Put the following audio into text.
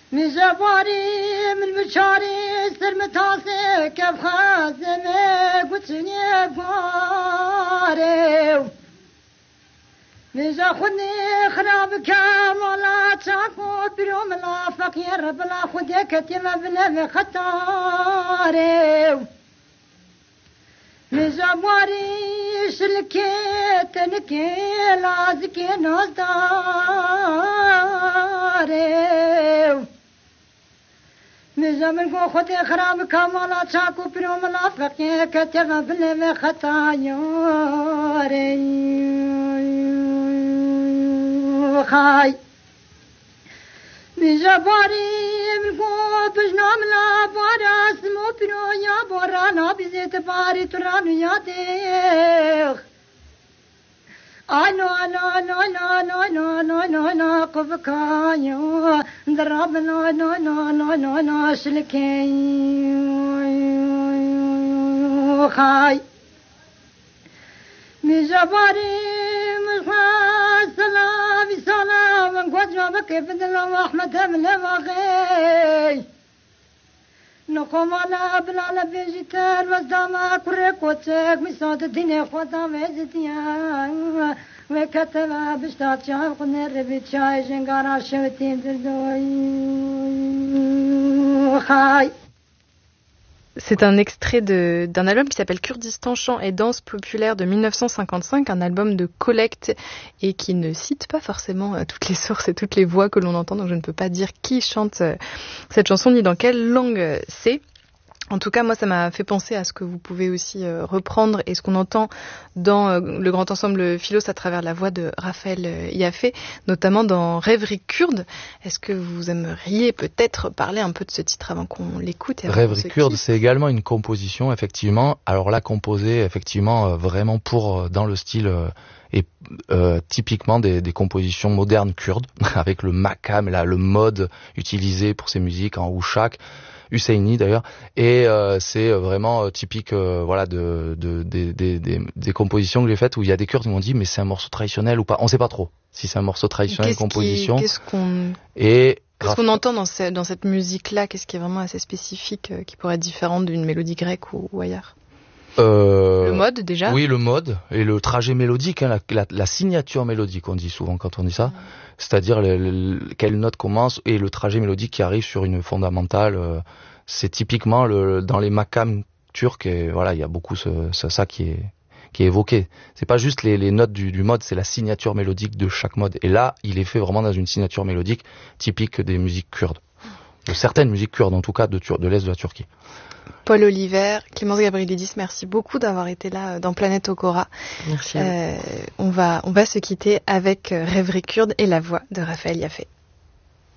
مجباري من بشاري سرمتاسي كيف خازمي قتني باري مجا خدني خرابك ولا تشاكو بيوم لا فقير بلا خدك تيما بلا خطاري مجباري شلكي تنكي لازكي نصداري مجمل کو خود خراب کاملا چاکو پرو منافقی کتب بل خطایاری خای مجباری ملکو بجنام لا باراس مو پرو یا بارانا بزیت باری تران یادیخ no قبكايو ضرب no شلكي خاي مجباري سلام سلام قدر بك بدل احمد من واغي نقوم على بلا بيجيتر وزدما كركوتك مساد الدنيا خدا مزديا وكتب بشتات شاي قنر بتشاي جنغارا شوتين دردوي خاي. C'est un extrait d'un album qui s'appelle Kurdistan chant et danse populaire de 1955, un album de collecte et qui ne cite pas forcément toutes les sources et toutes les voix que l'on entend, donc je ne peux pas dire qui chante cette chanson ni dans quelle langue c'est. En tout cas, moi, ça m'a fait penser à ce que vous pouvez aussi reprendre et ce qu'on entend dans le grand ensemble Philos à travers la voix de Raphaël Yaffé, notamment dans Rêverie kurde. Est-ce que vous aimeriez peut-être parler un peu de ce titre avant qu'on l'écoute? Rêverie kurde, c'est également une composition, effectivement. Alors là, composée, effectivement, vraiment pour, dans le style et typiquement des compositions modernes kurdes, avec le makam, là, le mode utilisé pour ces musiques en oushak, Husseini d'ailleurs, et c'est vraiment typique voilà des compositions que j'ai faites où il y a des Kurdes qui m'ont dit mais c'est un morceau traditionnel ou pas, on sait pas trop si c'est un morceau traditionnel, composition. Qu'est-ce qu'on entend dans cette musique-là? Qu'est-ce qui est vraiment assez spécifique, qui pourrait être différent d'une mélodie grecque ou ailleurs? Le mode déjà. Oui, le mode et le trajet mélodique, hein, la signature mélodique, on dit souvent quand on dit ça. C'est-à-dire quelle note commence et le trajet mélodique qui arrive sur une fondamentale. C'est typiquement dans les makams turcs et voilà, il y a beaucoup ça qui est évoqué. C'est pas juste les notes du mode, c'est la signature mélodique de chaque mode. Et là, il est fait vraiment dans une signature mélodique typique des musiques kurdes. De certaines musiques kurdes, en tout cas de l'Est de la Turquie. Paul Oliver, Clémence Gabrielidis, merci beaucoup d'avoir été là dans Planète Okora. Merci. On va se quitter avec Rêverie kurde et la voix de Raphaël Yaffé.